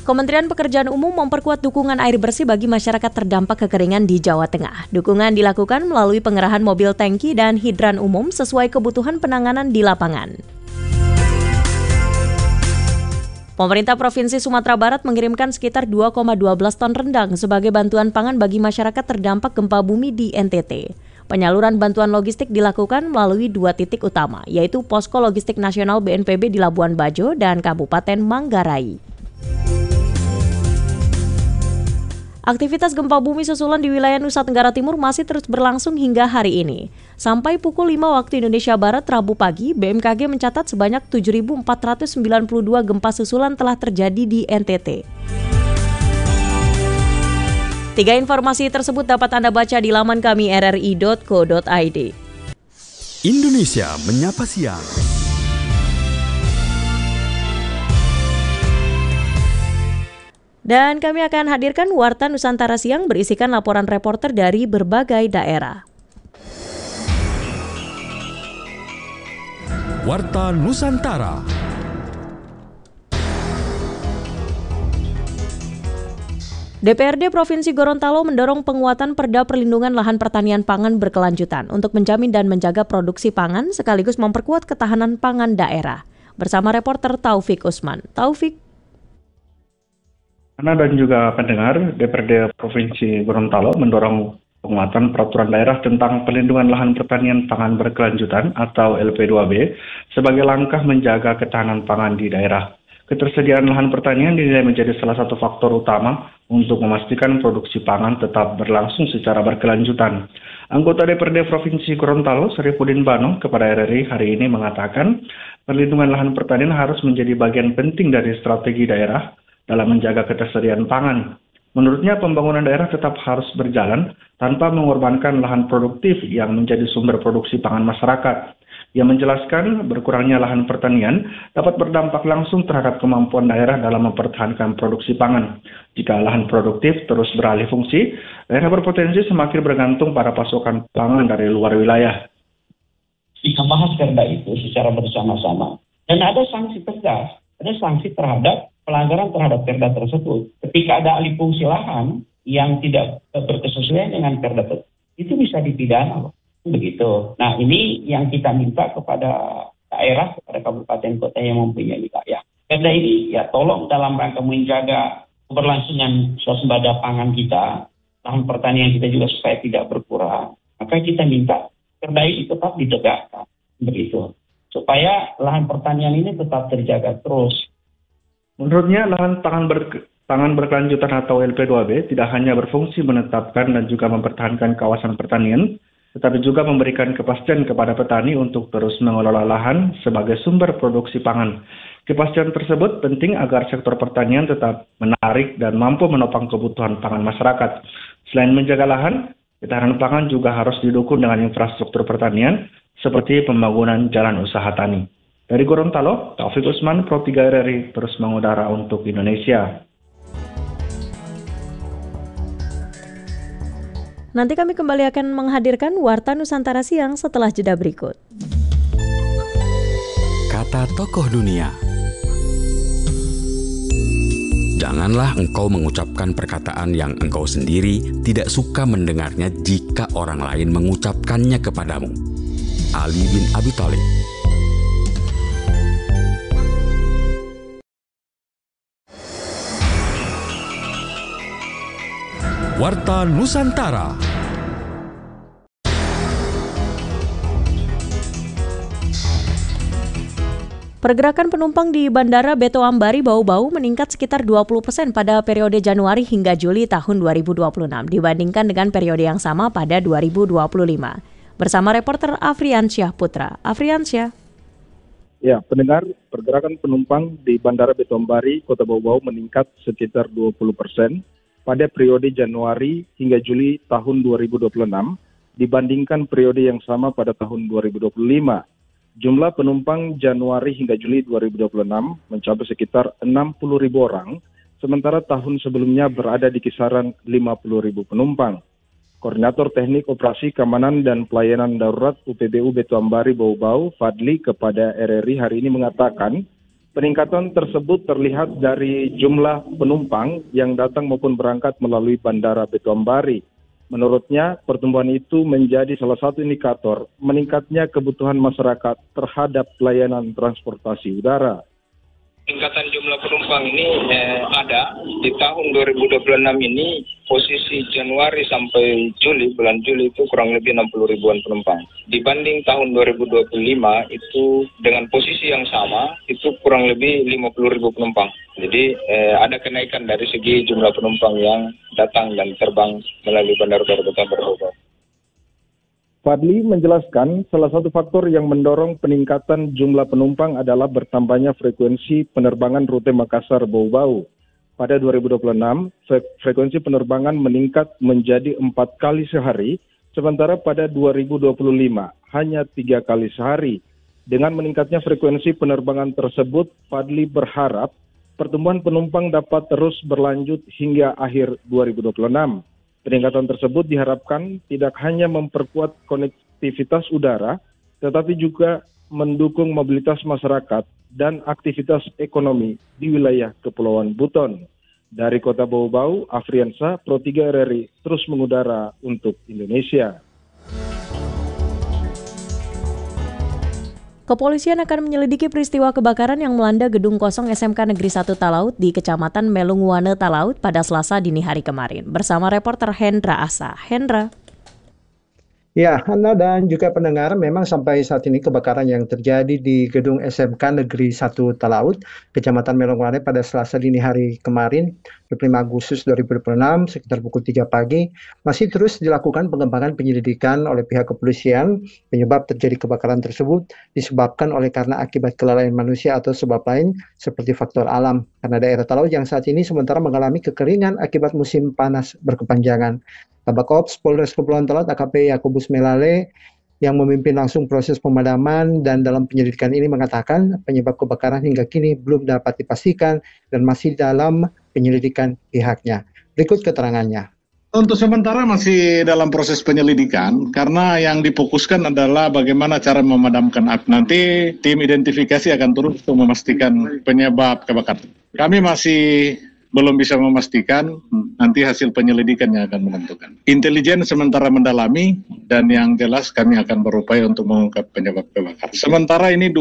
Kementerian Pekerjaan Umum memperkuat dukungan air bersih bagi masyarakat terdampak kekeringan di Jawa Tengah. Dukungan dilakukan melalui pengerahan mobil tangki dan hidran umum sesuai kebutuhan penanganan di lapangan. Pemerintah Provinsi Sumatera Barat mengirimkan sekitar 2,12 ton rendang sebagai bantuan pangan bagi masyarakat terdampak gempa bumi di NTT. Penyaluran bantuan logistik dilakukan melalui 2 titik utama, yaitu Posko Logistik Nasional BNPB di Labuan Bajo dan Kabupaten Manggarai. Aktivitas gempa bumi susulan di wilayah Nusa Tenggara Timur masih terus berlangsung hingga hari ini. Sampai pukul 5 waktu Indonesia Barat Rabu pagi, BMKG mencatat sebanyak 7.492 gempa susulan telah terjadi di NTT. 3 informasi tersebut dapat Anda baca di laman kami rri.co.id. Indonesia Menyapa Siang. Dan kami akan hadirkan Warta Nusantara Siang berisikan laporan reporter dari berbagai daerah. Warta Nusantara. DPRD Provinsi Gorontalo mendorong penguatan Perda Perlindungan Lahan Pertanian Pangan Berkelanjutan untuk menjamin dan menjaga produksi pangan sekaligus memperkuat ketahanan pangan daerah. Bersama reporter Taufik Usman. Taufik. Dan juga pendengar, DPRD Provinsi Gorontalo mendorong penguatan peraturan daerah tentang pelindungan lahan pertanian pangan berkelanjutan atau LP2B sebagai langkah menjaga ketahanan pangan di daerah. Ketersediaan lahan pertanian dinilai menjadi salah satu faktor utama untuk memastikan produksi pangan tetap berlangsung secara berkelanjutan. Anggota DPRD Provinsi Gorontalo, Syarifuddin Bano, kepada RRI hari ini mengatakan perlindungan lahan pertanian harus menjadi bagian penting dari strategi daerah dalam menjaga ketersediaan pangan. Menurutnya, pembangunan daerah tetap harus berjalan tanpa mengorbankan lahan produktif yang menjadi sumber produksi pangan masyarakat. Ia menjelaskan berkurangnya lahan pertanian dapat berdampak langsung terhadap kemampuan daerah dalam mempertahankan produksi pangan. Jika lahan produktif terus beralih fungsi, daerah berpotensi semakin bergantung pada pasokan pangan dari luar wilayah. Kita bahas perda itu secara bersama-sama. Dan ada sanksi tegas, ada sanksi terhadap pelanggaran terhadap perda tersebut. Ketika ada alih fungsi lahan yang tidak berkesesuaian dengan perda tersebut, itu bisa dipidana. Begitu. Nah, ini yang kita minta kepada daerah, kepada kabupaten kota yang mempunyai wilayah. Perda ini ya tolong dalam rangka menjaga keberlangsungan swasembada pangan kita, lahan pertanian kita juga supaya tidak berkurang. Maka kita minta perda ini tetap ditegakkan. Begitu. Supaya lahan pertanian ini tetap terjaga terus. Menurutnya, lahan pangan berkelanjutan atau LP2B tidak hanya berfungsi menetapkan dan juga mempertahankan kawasan pertanian, tetapi juga memberikan kepastian kepada petani untuk terus mengelola lahan sebagai sumber produksi pangan. Kepastian tersebut penting agar sektor pertanian tetap menarik dan mampu menopang kebutuhan pangan masyarakat. Selain menjaga lahan, ketahanan pangan juga harus didukung dengan infrastruktur pertanian seperti pembangunan jalan usaha tani. Dari Gorontalo, Taufik Usman, Pro 3 RRI, terus mengudara untuk Indonesia. Nanti kami kembali akan menghadirkan Warta Nusantara Siang setelah jeda berikut. Kata tokoh dunia. Janganlah engkau mengucapkan perkataan yang engkau sendiri tidak suka mendengarnya jika orang lain mengucapkannya kepadamu. Ali bin Abi Thalib. Warta Nusantara. Pergerakan penumpang di Bandara Beto Ambari Bau-Bau meningkat sekitar 20% pada periode Januari hingga Juli tahun 2026 dibandingkan dengan periode yang sama pada 2025. Bersama reporter Afriansyah Putra. Afriansyah. Ya, pendengar, pergerakan penumpang di Bandara Beto Ambari, Kota Bau-Bau meningkat sekitar 20% pada periode Januari hingga Juli tahun 2026 dibandingkan periode yang sama pada tahun 2025. Jumlah penumpang Januari hingga Juli 2026 mencapai sekitar 60.000 orang, sementara tahun sebelumnya berada di kisaran 50.000 penumpang. Koordinator Teknik Operasi Keamanan dan Pelayanan Darurat UPBU Beto Ambari Bau-Bau, Fadli, kepada RRI hari ini mengatakan, Peningkatan tersebut terlihat dari jumlah penumpang yang datang maupun berangkat melalui Bandara Betoambari. Menurutnya, pertumbuhan itu menjadi salah satu indikator meningkatnya kebutuhan masyarakat terhadap pelayanan transportasi udara. Peningkatan jumlah penumpang ini ada di tahun 2026 ini, posisi Januari sampai Juli, bulan Juli itu kurang lebih 60 ribuan penumpang. Dibanding tahun 2025 itu dengan posisi yang sama, itu kurang lebih 50 ribu penumpang. Jadi ada kenaikan dari segi jumlah penumpang yang datang dan terbang melalui Bandara Betoambari. Fadli menjelaskan salah satu faktor yang mendorong peningkatan jumlah penumpang adalah bertambahnya frekuensi penerbangan rute Makassar-Bau-Bau. Pada 2026, frekuensi penerbangan meningkat menjadi 4 kali sehari, sementara pada 2025 hanya 3 kali sehari. Dengan meningkatnya frekuensi penerbangan tersebut, Fadli berharap pertumbuhan penumpang dapat terus berlanjut hingga akhir 2026. Peningkatan tersebut diharapkan tidak hanya memperkuat konektivitas udara, tetapi juga mendukung mobilitas masyarakat dan aktivitas ekonomi di wilayah Kepulauan Buton. Dari Kota Bau-Bau, Afriansa, Pro 3 RRI terus mengudara untuk Indonesia. Kepolisian akan menyelidiki peristiwa kebakaran yang melanda gedung kosong SMK Negeri 1 Talaut di Kecamatan Melungwane Talaut pada Selasa dini hari kemarin. Bersama reporter Hendra Asa. Hendra. Ya, Hana dan juga pendengar, memang sampai saat ini kebakaran yang terjadi di gedung SMK Negeri 1 Talaut, Kecamatan Melungwane pada Selasa dini hari kemarin, 25 Agustus 2026, sekitar pukul 3 pagi, masih terus dilakukan pengembangan penyelidikan oleh pihak kepolisian. Penyebab terjadi kebakaran tersebut disebabkan oleh karena akibat kelalaian manusia atau sebab lain seperti faktor alam. Karena daerah Talaut yang saat ini sementara mengalami kekeringan akibat musim panas berkepanjangan. Kabak Ops Polres Kepulauan Talaut AKP Yakobus Melale yang memimpin langsung proses pemadaman dan dalam penyelidikan ini mengatakan penyebab kebakaran hingga kini belum dapat dipastikan dan masih dalam penyelidikan pihaknya. Berikut keterangannya. Untuk sementara masih dalam proses penyelidikan karena yang difokuskan adalah bagaimana cara memadamkan api. Nanti tim identifikasi akan turun untuk memastikan penyebab kebakaran. Kami masih belum bisa memastikan, nanti hasil penyelidikan yang akan menentukan. Intelijen sementara mendalami dan yang jelas kami akan berupaya untuk mengungkap penyebab kebakaran. Sementara ini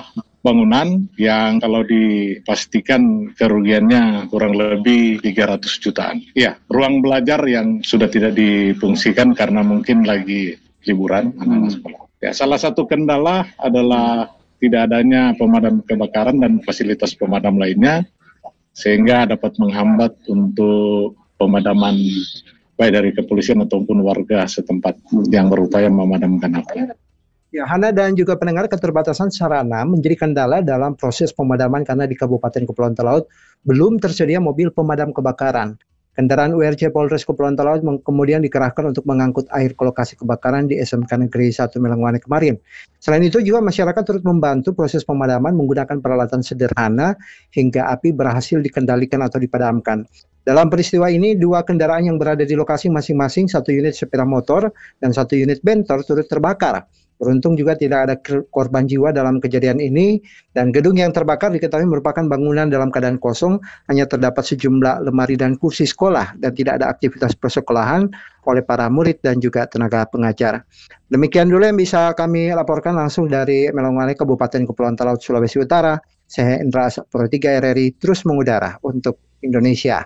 2 bangunan yang kalau dipastikan kerugiannya kurang lebih 300 jutaan. Ya, ruang belajar yang sudah tidak difungsikan karena mungkin lagi liburan anak-anak sekolah. Ya, salah satu kendala adalah tidak adanya pemadam kebakaran dan fasilitas pemadam lainnya, sehingga dapat menghambat untuk pemadaman baik dari kepolisian ataupun warga setempat yang berupaya memadamkan api. Ya, Hana dan juga pendengar, keterbatasan sarana menjadi kendala dalam proses pemadaman karena di Kabupaten Kepulauan Talaut belum tersedia mobil pemadam kebakaran. Kendaraan URC Polres Kepulauan Talaut kemudian dikerahkan untuk mengangkut air ke lokasi kebakaran di SMK Negeri 1 Melungwane kemarin. Selain itu juga masyarakat turut membantu proses pemadaman menggunakan peralatan sederhana hingga api berhasil dikendalikan atau dipadamkan. Dalam peristiwa ini, 2 kendaraan yang berada di lokasi masing-masing, 1 unit sepeda motor dan 1 unit bentor turut terbakar. Beruntung juga tidak ada korban jiwa dalam kejadian ini, dan gedung yang terbakar diketahui merupakan bangunan dalam keadaan kosong, hanya terdapat sejumlah lemari dan kursi sekolah, dan tidak ada aktivitas persekolahan oleh para murid dan juga tenaga pengajar. Demikian dulu yang bisa kami laporkan langsung dari Melungwane, Kabupaten Kepulauan Talaut, Sulawesi Utara. Saya Hendra Asa, Pro 3 RRI, terus mengudara untuk Indonesia.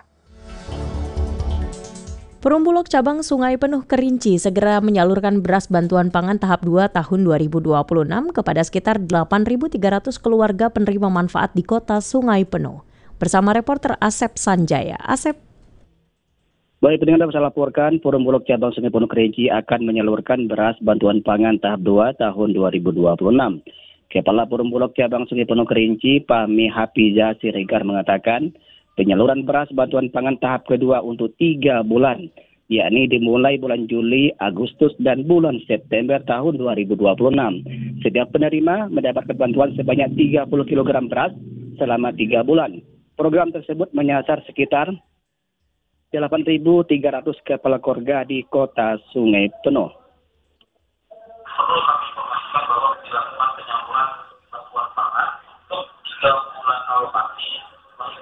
Perumbulok cabang Sungai Penuh Kerinci segera menyalurkan beras bantuan pangan tahap 2 tahun 2026 kepada sekitar 8.300 keluarga penerima manfaat di kota Sungai Penuh. Bersama reporter Asep Sanjaya. Asep. Baik, pendengar dapat saya laporkan, Perumbulok cabang Sungai Penuh Kerinci akan menyalurkan beras bantuan pangan tahap 2 tahun 2026. Kepala Perumbulok cabang Sungai Penuh Kerinci, Pami Hafiza Siregar mengatakan, penyaluran beras bantuan pangan tahap kedua untuk 3 bulan, yakni dimulai bulan Juli, Agustus, dan bulan September tahun 2026. Setiap penerima mendapatkan bantuan sebanyak 30 kg beras selama 3 bulan. Program tersebut menyasar sekitar 8.300 kepala keluarga di kota Sungai Penuh. Perlu kami memastikan bahwa dilakukan penyaluran bantuan pangan untuk 3 bulan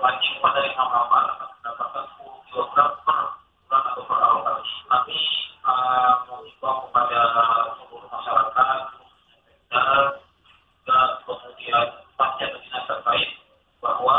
wajib penerima manfaat akan mendapatkan 10 kg per bulan atau per alokasi. Kami mengimbau kepada seluruh masyarakat dan juga kemudian pajak dan dinas terkait bahwa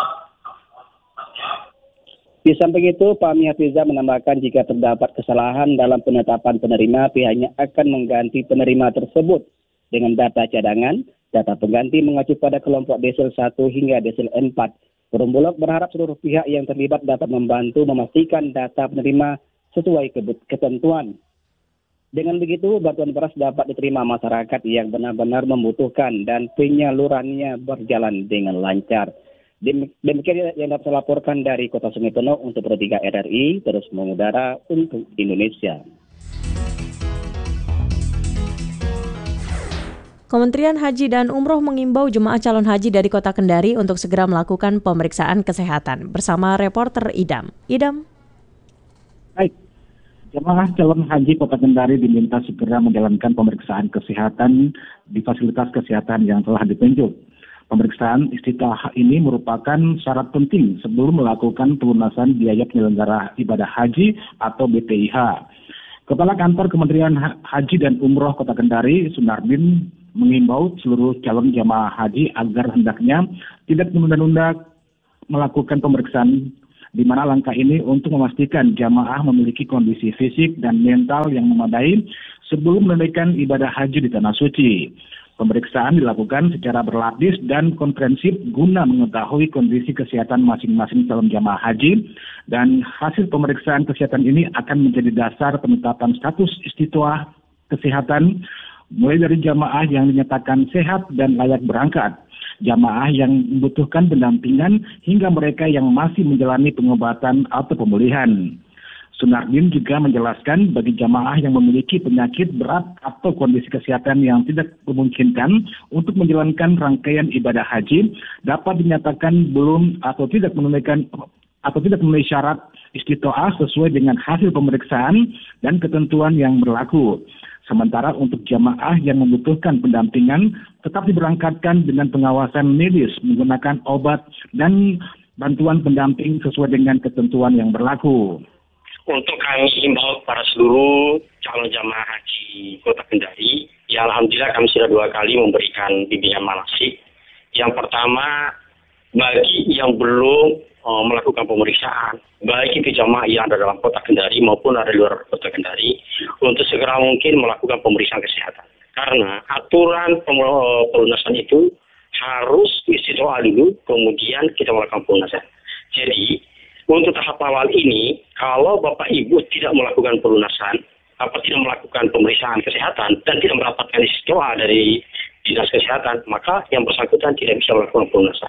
di samping itu, Pak Mihafiza menambahkan jika terdapat kesalahan dalam penetapan penerima, pihaknya akan mengganti penerima tersebut dengan data cadangan, data pengganti mengacu pada kelompok desil 1 hingga desil 4. Perum Bulog berharap seluruh pihak yang terlibat dapat membantu memastikan data penerima sesuai ketentuan. Dengan begitu, bantuan beras dapat diterima masyarakat yang benar-benar membutuhkan dan penyalurannya berjalan dengan lancar. Demikian yang dapat saya laporkan dari Kota Sungai Penuh untuk Pro 3 RRI, terus mengudara untuk Indonesia. Kementerian Haji dan Umroh mengimbau jemaah calon haji dari Kota Kendari untuk segera melakukan pemeriksaan kesehatan. Bersama reporter Idam. Idam. Baik, jemaah calon haji Kota Kendari diminta segera menjalankan pemeriksaan kesehatan di fasilitas kesehatan yang telah ditunjuk. Pemeriksaan istitaah ini merupakan syarat penting sebelum melakukan pelunasan biaya penyelenggara ibadah haji atau BPIH. Kepala Kantor Kementerian Haji dan Umroh Kota Kendari, Sunardin, mengimbau seluruh calon jamaah haji agar hendaknya tidak menunda-nunda melakukan pemeriksaan, di mana langkah ini untuk memastikan jamaah memiliki kondisi fisik dan mental yang memadai sebelum menunaikan ibadah haji di Tanah Suci. Pemeriksaan dilakukan secara berlapis dan komprehensif guna mengetahui kondisi kesehatan masing-masing calon jamaah haji, dan hasil pemeriksaan kesehatan ini akan menjadi dasar penetapan status istitoah kesehatan mulai dari jamaah yang dinyatakan sehat dan layak berangkat, jamaah yang membutuhkan pendampingan, hingga mereka yang masih menjalani pengobatan atau pemulihan. Sunardin juga menjelaskan bagi jamaah yang memiliki penyakit berat atau kondisi kesehatan yang tidak memungkinkan untuk menjalankan rangkaian ibadah haji dapat dinyatakan belum atau tidak memenuhi syarat istitoah sesuai dengan hasil pemeriksaan dan ketentuan yang berlaku. Sementara untuk jamaah yang membutuhkan pendampingan tetap diberangkatkan dengan pengawasan medis menggunakan obat dan bantuan pendamping sesuai dengan ketentuan yang berlaku. Untuk kami himbau para seluruh calon jamaah haji Kota Kendari, ya alhamdulillah kami sudah 2 kali memberikan bimbingan manasik. Yang pertama, bagi yang belum melakukan pemeriksaan, baik itu jamaah yang ada dalam Kota Kendari maupun ada di luar Kota Kendari, untuk segera mungkin melakukan pemeriksaan kesehatan. Karena aturan pelunasan itu harus istitoah dulu, kemudian kita melakukan pelunasan. Jadi, untuk tahap awal ini, kalau Bapak Ibu tidak melakukan pelunasan, tidak melakukan pemeriksaan kesehatan, dan tidak mendapatkan istitoah dari Dinas Kesehatan, maka yang bersangkutan tidak bisa melakukan pelunasan.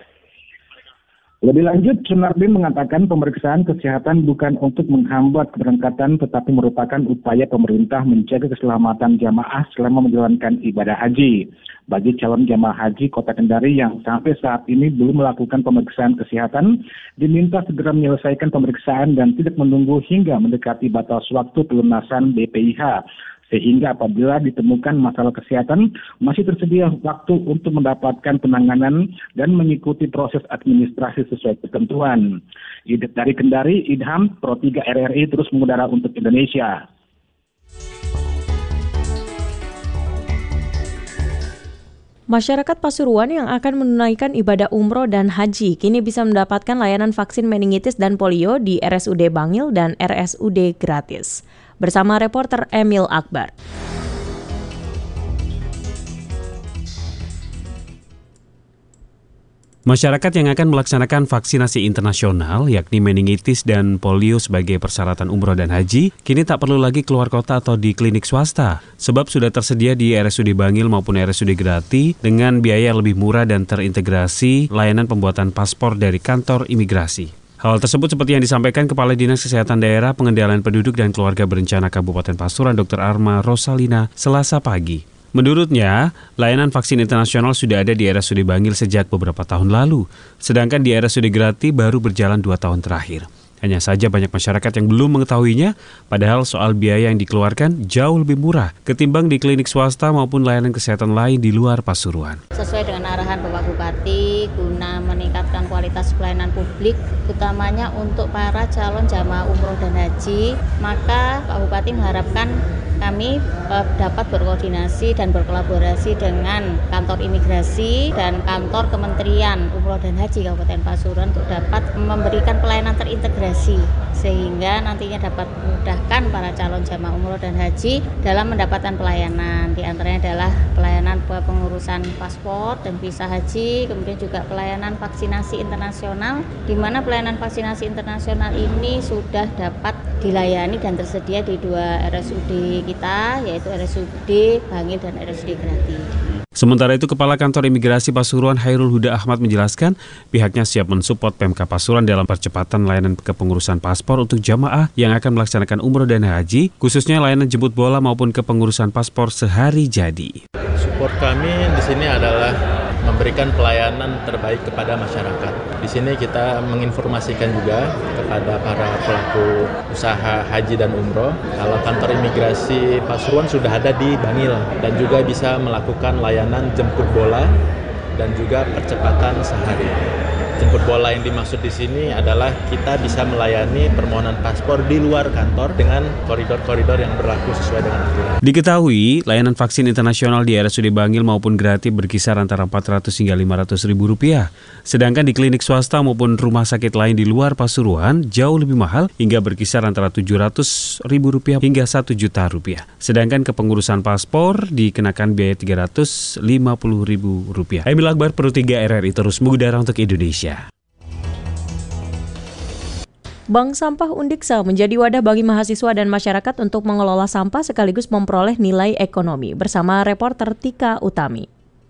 Lebih lanjut, Sunardin mengatakan pemeriksaan kesehatan bukan untuk menghambat keberangkatan, tetapi merupakan upaya pemerintah menjaga keselamatan jamaah selama menjalankan ibadah haji. Bagi calon jamaah haji Kota Kendari yang sampai saat ini belum melakukan pemeriksaan kesehatan, diminta segera menyelesaikan pemeriksaan dan tidak menunggu hingga mendekati batas waktu pelunasan BPIH. Sehingga apabila ditemukan masalah kesehatan, masih tersedia waktu untuk mendapatkan penanganan dan mengikuti proses administrasi sesuai ketentuan. Dari Kendari, Idham, Pro 3 RRI terus mengudara untuk Indonesia. Masyarakat Pasuruan yang akan menunaikan ibadah umroh dan haji kini bisa mendapatkan layanan vaksin meningitis dan polio di RSUD Bangil dan RSUD gratis. Bersama reporter Emil Akbar. Masyarakat yang akan melaksanakan vaksinasi internasional, yakni meningitis dan polio sebagai persyaratan umroh dan haji, kini tak perlu lagi keluar kota atau di klinik swasta, sebab sudah tersedia di RSUD Bangil maupun RSUD Grati dengan biaya lebih murah dan terintegrasi layanan pembuatan paspor dari kantor imigrasi. Hal tersebut seperti yang disampaikan Kepala Dinas Kesehatan Daerah Pengendalian Penduduk dan Keluarga Berencana Kabupaten Pasuruan Dr. Arma Rosalina Selasa pagi. Menurutnya, layanan vaksin internasional sudah ada di RSUD Bangil sejak beberapa tahun lalu, sedangkan di RSUD Grati baru berjalan 2 tahun terakhir. Hanya saja banyak masyarakat yang belum mengetahuinya, padahal soal biaya yang dikeluarkan jauh lebih murah ketimbang di klinik swasta maupun layanan kesehatan lain di luar Pasuruan. Sesuai dengan arahan Bapak Bupati, guna meningkatkan kualitas pelayanan publik, utamanya untuk para calon jamaah umroh dan haji, maka Pak Bupati mengharapkan kami dapat berkoordinasi dan berkolaborasi dengan kantor imigrasi dan kantor Kementerian Umroh dan Haji Kabupaten Pasuruan untuk dapat memberikan pelayanan terintegrasi sehingga nantinya dapat memudahkan para calon jamaah umroh dan haji dalam mendapatkan pelayanan. Di antaranya adalah pelayanan pengurusan paspor dan visa haji, kemudian juga pelayanan vaksinasi internasional, di mana pelayanan vaksinasi internasional ini sudah dapat dilayani dan tersedia di 2 RSUD kita, yaitu RSUD Bangil dan RSUD Grati. Sementara itu, Kepala Kantor Imigrasi Pasuruan Hairul Huda Ahmad menjelaskan pihaknya siap mensupport Pemkab Pasuruan dalam percepatan layanan kepengurusan paspor untuk jamaah yang akan melaksanakan umroh dan haji, khususnya layanan jemput bola maupun kepengurusan paspor sehari jadi. Support kami di sini adalah memberikan pelayanan terbaik kepada masyarakat. Di sini kita menginformasikan juga kepada para pelaku usaha haji dan umroh kalau kantor imigrasi Pasuruan sudah ada di Bangil dan juga bisa melakukan layanan jemput bola dan juga percepatan sehari. Jemput bola yang dimaksud di sini adalah kita bisa melayani permohonan paspor di luar kantor dengan koridor-koridor yang berlaku sesuai dengan aturan. Diketahui, layanan vaksin internasional di RSUD Bangil maupun Grati berkisar antara 400 hingga 500 ribu rupiah. Sedangkan di klinik swasta maupun rumah sakit lain di luar Pasuruan jauh lebih mahal hingga berkisar antara 700 ribu rupiah hingga 1 juta rupiah. Sedangkan kepengurusan paspor dikenakan biaya 350 ribu rupiah. Emil Akbar, Pro 3 RRI terus mengudara untuk Indonesia. Bank Sampah Undiksa menjadi wadah bagi mahasiswa dan masyarakat untuk mengelola sampah sekaligus memperoleh nilai ekonomi. Bersama reporter Tika Utami.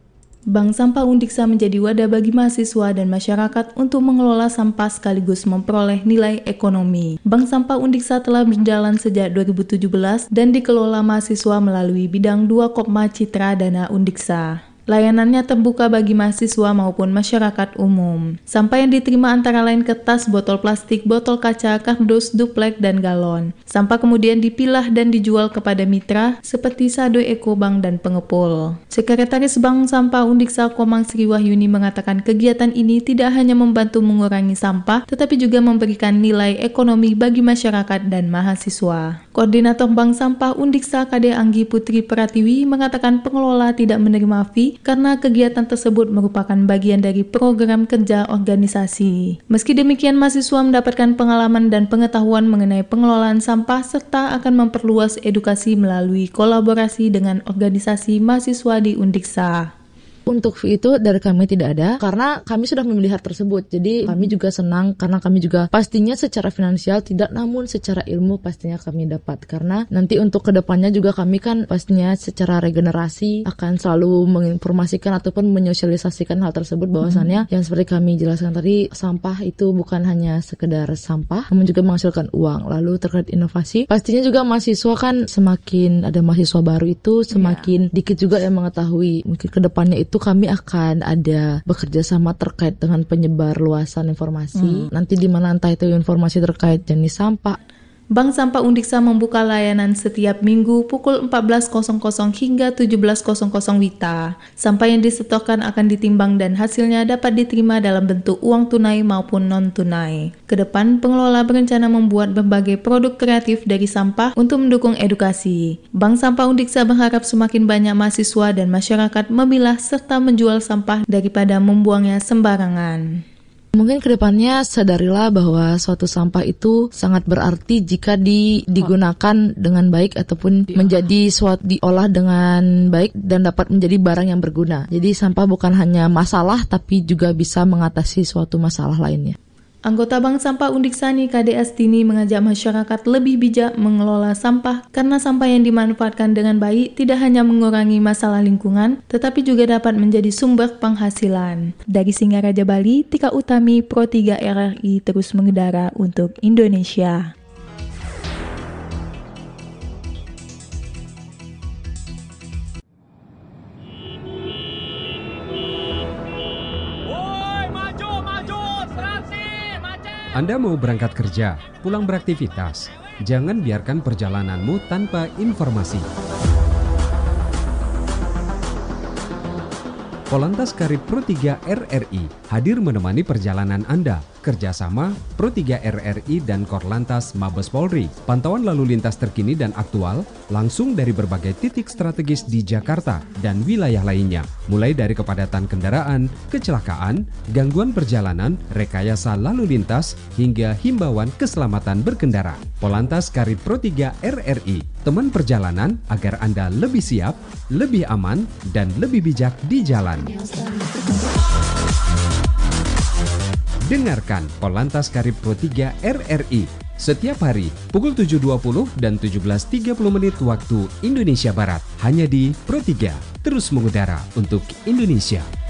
Bank Sampah Undiksa menjadi wadah bagi mahasiswa dan masyarakat untuk mengelola sampah sekaligus memperoleh nilai ekonomi. Bank Sampah Undiksa telah berjalan sejak 2017 dan dikelola mahasiswa melalui bidang 2 Kopma Citra Dana Undiksa. Layanannya terbuka bagi mahasiswa maupun masyarakat umum. Sampah yang diterima antara lain kertas, botol plastik, botol kaca, kardus, duplek, dan galon. Sampah kemudian dipilah dan dijual kepada mitra seperti Sado Eko Bank dan pengepul. Sekretaris Bank Sampah Undiksa Komang Sri Wahyuni mengatakan kegiatan ini tidak hanya membantu mengurangi sampah, tetapi juga memberikan nilai ekonomi bagi masyarakat dan mahasiswa. Koordinator Bank Sampah Undiksa KD Anggi Putri Pratiwi mengatakan pengelola tidak menerima fee karena kegiatan tersebut merupakan bagian dari program kerja organisasi. Meski demikian, mahasiswa mendapatkan pengalaman dan pengetahuan mengenai pengelolaan sampah serta akan memperluas edukasi melalui kolaborasi dengan organisasi mahasiswa di Undiksa. Untuk fee itu dari kami tidak ada karena kami sudah memilih hal tersebut. Jadi kami juga senang karena kami juga pastinya secara finansial tidak, namun secara ilmu pastinya kami dapat. Karena nanti untuk kedepannya juga kami kan pastinya secara regenerasi akan selalu menginformasikan ataupun menyosialisasikan hal tersebut bahwasannya yang seperti kami jelaskan tadi, sampah itu bukan hanya sekedar sampah namun juga menghasilkan uang. Lalu terkait inovasi, pastinya juga mahasiswa kan semakin ada mahasiswa baru itu semakin dikit juga yang mengetahui. Mungkin kedepannya itu kami akan ada bekerja sama terkait dengan penyebar luasan informasi. Nanti di mana entah itu informasi terkait jenis sampah. Bank Sampah Undiksa membuka layanan setiap minggu pukul 14.00 hingga 17.00 WITA. Sampah yang disetorkan akan ditimbang dan hasilnya dapat diterima dalam bentuk uang tunai maupun non-tunai. Kedepan, pengelola berencana membuat berbagai produk kreatif dari sampah untuk mendukung edukasi. Bank Sampah Undiksa berharap semakin banyak mahasiswa dan masyarakat memilah serta menjual sampah daripada membuangnya sembarangan. Mungkin kedepannya sadarilah bahwa suatu sampah itu sangat berarti jika digunakan dengan baik ataupun menjadi suatu diolah dengan baik dan dapat menjadi barang yang berguna. Jadi sampah bukan hanya masalah tapi juga bisa mengatasi suatu masalah lainnya. Anggota Bank Sampah Undiksa KD Astini mengajak masyarakat lebih bijak mengelola sampah karena sampah yang dimanfaatkan dengan baik tidak hanya mengurangi masalah lingkungan, tetapi juga dapat menjadi sumber penghasilan. Dari Singaraja Bali, Tika Utami, Pro 3 RRI terus mengudara untuk Indonesia. Anda mau berangkat kerja, pulang beraktivitas, jangan biarkan perjalananmu tanpa informasi. Polantas Karib Pro 3 RRI hadir menemani perjalanan Anda. Kerjasama Pro 3 RRI dan Korlantas Mabes Polri. Pantauan lalu lintas terkini dan aktual langsung dari berbagai titik strategis di Jakarta dan wilayah lainnya. Mulai dari kepadatan kendaraan, kecelakaan, gangguan perjalanan, rekayasa lalu lintas, hingga himbauan keselamatan berkendara. Polantas Karib Pro 3 RRI, teman perjalanan agar Anda lebih siap, lebih aman, dan lebih bijak di jalan. Dengarkan Polantas Karib Pro 3 RRI setiap hari pukul 7.20 dan 17.30 waktu Indonesia Barat. Hanya di Pro 3, terus mengudara untuk Indonesia.